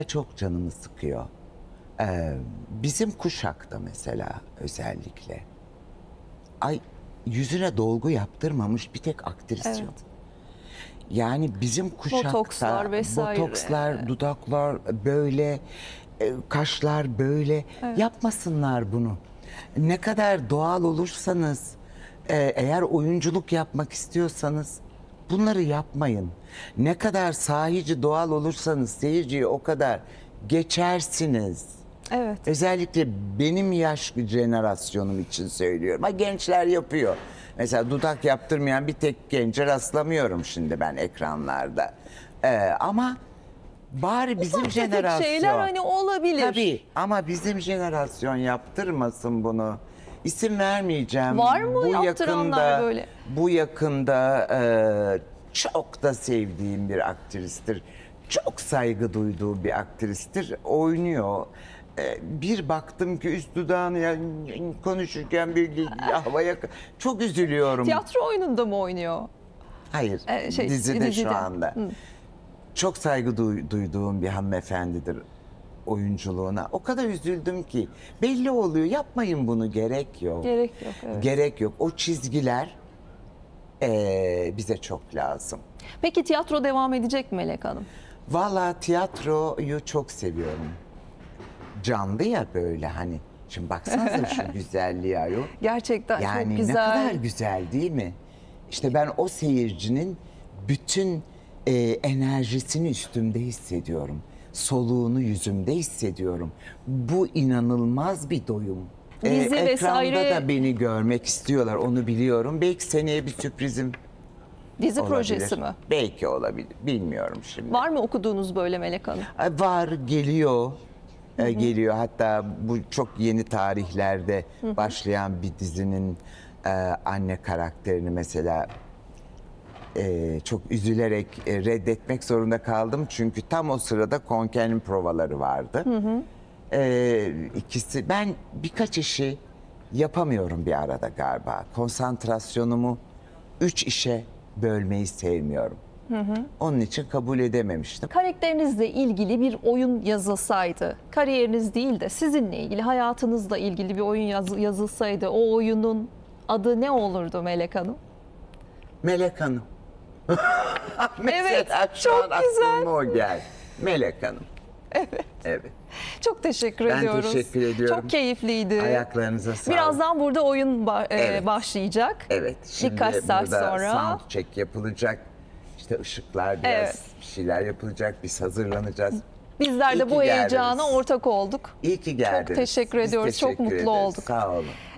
çok canımı sıkıyor. Bizim kuşakta mesela özellikle yüzüne dolgu yaptırmamış bir tek aktris Evet. yok. Yani bizim kuşakta Botokslar vesaire. botokslar, dudaklar böyle, kaşlar böyle, Evet. yapmasınlar bunu. Ne kadar doğal olursanız, eğer oyunculuk yapmak istiyorsanız bunları yapmayın. Ne kadar sahici doğal olursanız seyirciyi o kadar geçersiniz. Evet. Özellikle benim yaş jenerasyonum için söylüyorum. Gençler yapıyor. Mesela dudak yaptırmayan bir tek gence rastlamıyorum şimdi ben ekranlarda. Ama bari bizim Ufak tefek jenerasyon. şeyler hani olabilir. Tabii ama bizim jenerasyon yaptırmasın bunu. İsim vermeyeceğim. Var mı yaptıranlar böyle? Bu yakında çok da sevdiğim bir aktristir. Çok saygı duyduğum bir aktristir. Oynuyor. Bir baktım ki üst dudağını konuşurken bir havaya... Çok üzülüyorum. Tiyatro oyununda mı oynuyor? Hayır, dizide şu anda. Hı. Çok saygı duyduğum bir hanımefendidir oyunculuğuna. O kadar üzüldüm ki. Belli oluyor, yapmayın bunu, gerek yok. Gerek yok. Evet. Gerek yok. O çizgiler bize çok lazım. Peki tiyatro devam edecek mi Melek Hanım? Valla tiyatroyu çok seviyorum. Canlı ya böyle hani. Şimdi baksanıza şu güzelliği ayol. Gerçekten Yani çok güzel. ne kadar güzel değil mi? İşte ben o seyircinin bütün enerjisini üstümde hissediyorum. Soluğunu yüzümde hissediyorum. Bu inanılmaz bir doyum. Dizi Ekranda vesaire- da beni görmek istiyorlar, onu biliyorum. Belki seneye bir sürprizim Dizi olabilir. projesi mi? Belki olabilir, bilmiyorum şimdi. Var mı okuduğunuz böyle Melek Hanım? Var, geliyor. Geliyor. Hatta bu çok yeni tarihlerde başlayan bir dizinin anne karakterini mesela çok üzülerek reddetmek zorunda kaldım. Çünkü tam o sırada Konken'in provaları vardı. İkisi, ben birkaç işi yapamıyorum bir arada galiba. Konsantrasyonumu 3 işe bölmeyi sevmiyorum. Onun için kabul edememiştim. Karakterinizle ilgili bir oyun yazılsaydı, kariyeriniz değil de sizinle ilgili, hayatınızla ilgili bir oyun yazılsaydı, o oyunun adı ne olurdu Melek Hanım? Melek Hanım. Evet, Mesela şu çok an güzel. aklıma o geldi. Melek Hanım. Evet. Evet. Çok teşekkür Ben ediyoruz. teşekkür ediyorum. Çok keyifliydi. Ayaklarınıza sağlık. Birazdan burada oyun Evet. başlayacak. Evet. Şimdi Birkaç saat burada sonra. sound check yapılacak. İşte ışıklar biraz, Evet. bir şeyler yapılacak. Biz hazırlanacağız. Biz de İyi ki bu heyecana geldiniz. ortak olduk. İyi ki geldiniz. teşekkür Biz ediyoruz. Çok teşekkür mutlu ederiz. olduk. Sağ olun.